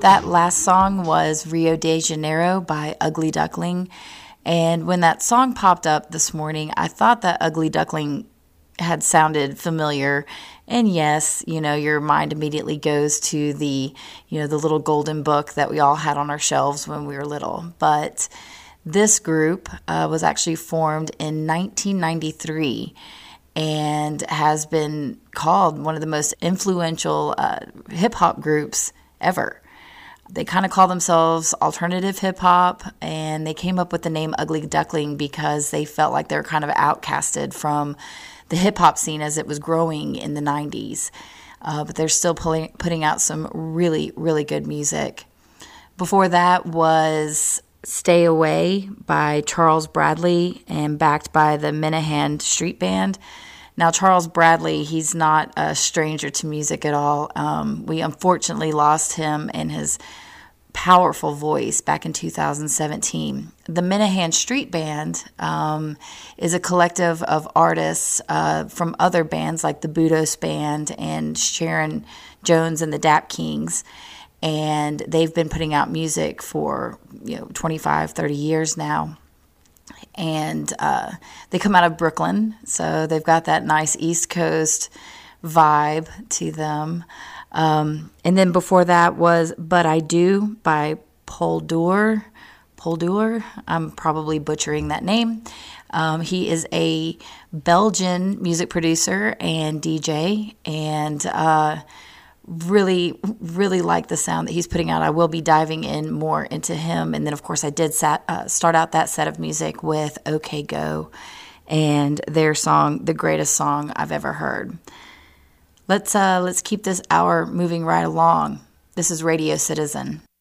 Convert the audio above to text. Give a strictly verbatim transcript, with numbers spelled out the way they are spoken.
That last song was Rio de Janeiro by Ugly Duckling. And when that song popped up this morning, I thought that Ugly Duckling had sounded familiar. And yes, you know, your mind immediately goes to the, you know, the little golden book that we all had on our shelves when we were little. But this group uh, was actually formed in nineteen ninety-three and has been called one of the most influential uh, hip-hop groups ever. They kind of call themselves alternative hip-hop, and they came up with the name Ugly Duckling because they felt like they were kind of outcasted from the hip-hop scene as it was growing in the nineties. Uh, but they're still pulling, putting out some really, really good music. Before that was Stay Away by Charles Bradley and backed by the Minahan Street Band. Now, Charles Bradley, he's not a stranger to music at all. Um, we unfortunately lost him and his powerful voice back in two thousand seventeen. The Minahan Street Band um, is a collective of artists uh, from other bands like the Budos Band and Sharon Jones and the Dap Kings. And they've been putting out music for, you know, twenty-five, thirty years now. And uh, they come out of Brooklyn, so they've got that nice East Coast vibe to them. Um, and then before that was But I Do by Poldur. Poldur, I'm probably butchering that name. Um, he is a Belgian music producer and D J, and uh, really, really like the sound that he's putting out. I will be diving in more into him. And then, of course, I did sat, uh, start out that set of music with OK Go and their song, The Greatest Song I've Ever Heard. Let's uh, let's keep this hour moving right along. This is Radio Citizen.